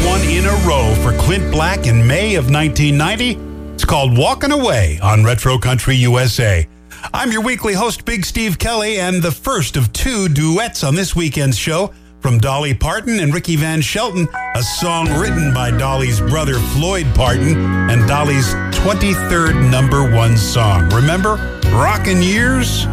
one in a row for Clint Black in May of 1990. It's called Walkin' Away on Retro Country USA. I'm your weekly host, Big Steve Kelly, and the first of two duets on this weekend's show from Dolly Parton and Ricky Van Shelton, a song written by Dolly's brother Floyd Parton and Dolly's 23rd #1 song. Remember Rockin' Years?